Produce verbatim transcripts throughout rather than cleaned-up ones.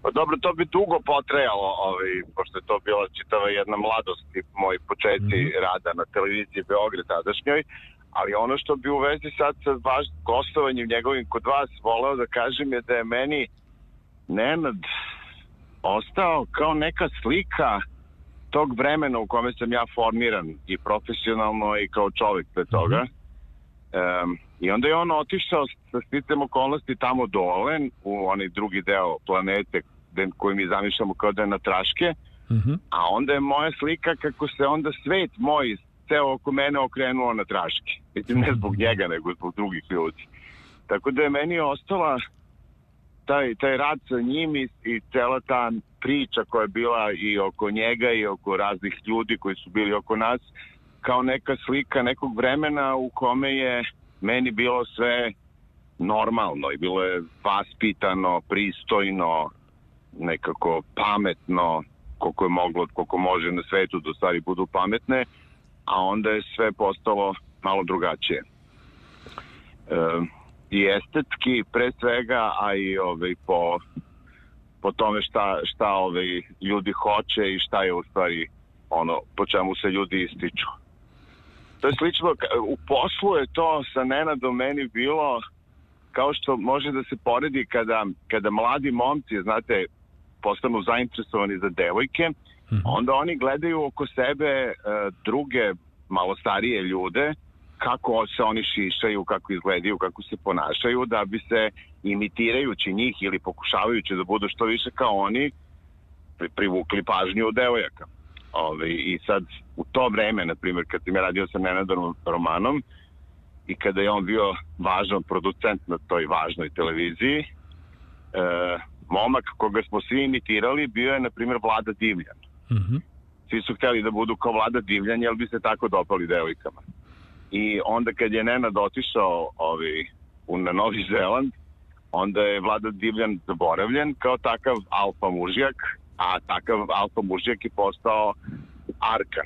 Pa dobro, to bi dugo potrajalo, ovaj, pošto je to bila čitava jedna mladost i moji početci mm-hmm. rada na televiziji Beograd tadašnjoj, ali ono što bi u vezi sad sa vaš gostovanjem njegovim kod vas voleo da kažem je da je meni Nenad ostao kao neka slika tog vremena u kome sam ja formiran i profesionalno i kao čovjek pre toga. Mm-hmm. Um, I onda je on otišao sa sticajem okolnosti tamo dole u onaj drugi deo planete koji mi zamišljamo kao da je na traške, mm-hmm. a onda je moja slika kako se onda svet moj ceo oko mene okrenuo na traške. Mislim, ne zbog njega, nego zbog drugih ljudi. Tako da je meni ostala taj, taj rad sa njim i, i cela ta priča koja je bila i oko njega i oko raznih ljudi koji su bili oko nas kao neka slika nekog vremena u kome je meni bilo sve normalno i bilo je vaspitano, pristojno, nekako pametno, koliko je moglo, koliko može na svetu da stvari budu pametne, a onda je sve postalo malo drugačije. E, I estetski pre svega, a i ovaj, po, po tome šta, šta ovaj, ljudi hoće i šta je u stvari ono po čemu se ljudi ističu. To je slično, u poslu je to sa Nenadom meni bilo kao što može da se poredi kada, kada mladi momci, znate, postanu zainteresovani za devojke, mm-hmm. onda oni gledaju oko sebe e, druge malo starije ljude, kako se oni šišaju, kako izgledaju, kako se ponašaju, da bi se imitirajući njih ili pokušavajući da budu što više kao oni, pri, privukli pažnju od devojaka. Ove, I sad u to vreme, na primjer, kad sam ja radio sa Nenadom Romanom i kada je on bio važan producent na toj važnoj televiziji, e, momak koga smo svi imitirali bio je, na primjer, Vlada Divljan. Mm-hmm. Svi su htjeli da budu kao Vlada Divljan, jer bi se tako dopali devojkama. I onda kad je Nenad otišao ovi, u, na Novi Zeland, onda je Vlada Divljan zaboravljen kao takav alfa mužjak, a takav alfa mužjak je postao Arkan.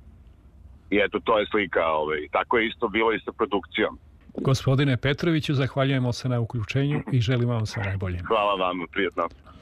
I eto, to je slika. Ovaj. Tako je isto bilo i sa produkcijom. Gospodine Petroviću, zahvaljujemo se na uključenju i želim vam sve najbolje. Hvala vam, prijatno.